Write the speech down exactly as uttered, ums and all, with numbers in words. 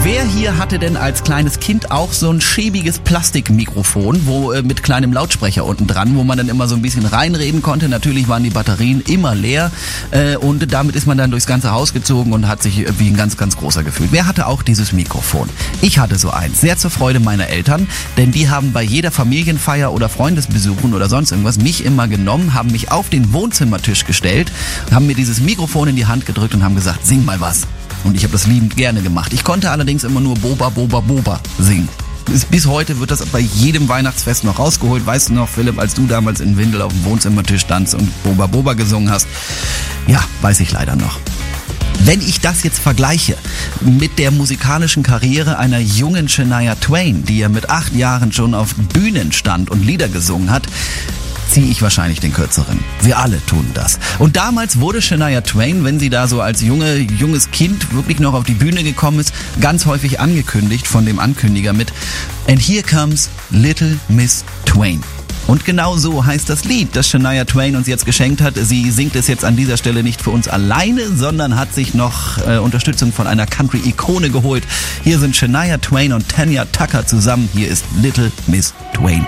Wer hier hatte denn als kleines Kind auch so ein schäbiges Plastikmikrofon, wo äh, mit kleinem Lautsprecher unten dran, wo man dann immer so ein bisschen reinreden konnte? Natürlich waren die Batterien immer leer äh, und damit ist man dann durchs ganze Haus gezogen und hat sich äh, wie ein ganz, ganz großer gefühlt. Wer hatte auch dieses Mikrofon? Ich hatte so eins, sehr zur Freude meiner Eltern, denn die haben bei jeder Familienfeier oder Freundesbesuchen oder sonst irgendwas mich immer genommen, haben mich auf den Wohnzimmertisch gestellt, haben mir dieses Mikrofon in die Hand gedrückt und haben gesagt, sing mal was. Und ich habe das liebend gerne gemacht. Ich konnte allerdings immer nur Boba, Boba, Boba singen. Bis heute wird das bei jedem Weihnachtsfest noch rausgeholt. Weißt du noch, Philipp, als du damals in Windel auf dem Wohnzimmertisch standst und Boba, Boba gesungen hast? Ja, weiß ich leider noch. Wenn ich das jetzt vergleiche mit der musikalischen Karriere einer jungen Shania Twain, die ja mit acht Jahren schon auf Bühnen stand und Lieder gesungen hat, ziehe ich wahrscheinlich den kürzeren. Wir alle tun das. Und damals wurde Shania Twain, wenn sie da so als junge, junges Kind wirklich noch auf die Bühne gekommen ist, ganz häufig angekündigt von dem Ankündiger mit And here comes Little Miss Twain. Und genau so heißt das Lied, das Shania Twain uns jetzt geschenkt hat. Sie singt es jetzt an dieser Stelle nicht für uns alleine, sondern hat sich noch äh, Unterstützung von einer Country-Ikone geholt. Hier sind Shania Twain und Tanya Tucker zusammen. Hier ist Little Miss Twain.